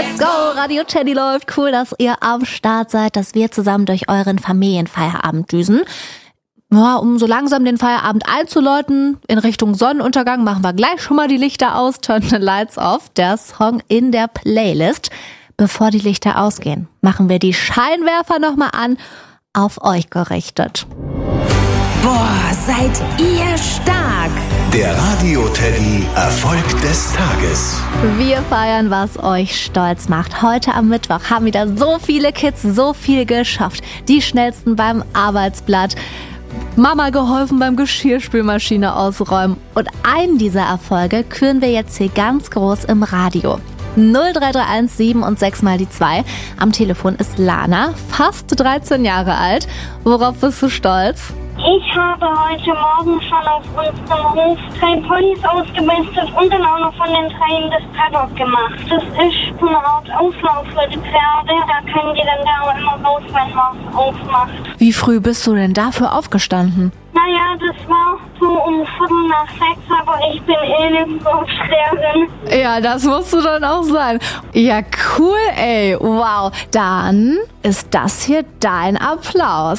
Let's go! Radio Teddy läuft. Cool, dass ihr am Start seid, dass wir zusammen durch euren Familienfeierabend düsen. Ja, um so langsam den Feierabend einzuläuten, in Richtung Sonnenuntergang, machen wir gleich schon mal die Lichter aus. Turn the Lights Off, der Song in der Playlist. Bevor die Lichter ausgehen, machen wir die Scheinwerfer nochmal an, auf euch gerichtet. Boah, seid ihr stark! Der Radio Teddy Erfolg des Tages. Wir feiern, was euch stolz macht. Heute am Mittwoch haben wieder so viele Kids so viel geschafft. Die schnellsten beim Arbeitsblatt. Mama geholfen beim Geschirrspülmaschine ausräumen. Und einen dieser Erfolge küren wir jetzt hier ganz groß im Radio. 0331 7 und 6 mal die 2. Am Telefon ist Lana, fast 13 Jahre alt. Worauf bist du stolz? Ich habe heute Morgen schon auf unserem Hof 3 Ponys ausgemistet und dann auch noch von den 3 das Paddock gemacht. Das ist so eine Art Auslauf für die Pferde. Da können die dann da immer raus, wenn man es aufmacht. Wie früh bist du denn dafür aufgestanden? Naja, das war so um 5:45, aber ich bin eine Sportlerin. Ja, das musst du dann auch sein. Ja, cool, ey. Wow. Dann ist das hier dein Applaus.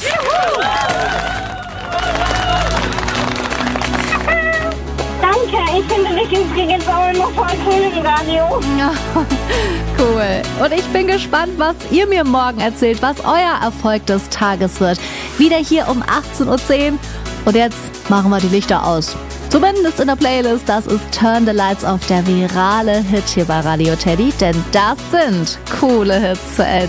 Danke, ich finde dich übrigens auch immer voll cool im Radio. Ja, cool. Und ich bin gespannt, was ihr mir morgen erzählt, was euer Erfolg des Tages wird. Wieder hier um 18:10 Uhr. Und jetzt machen wir die Lichter aus. Zumindest in der Playlist, das ist Turn the Lights Off, der virale Hit hier bei Radio Teddy. Denn das sind coole Hits für Eltern.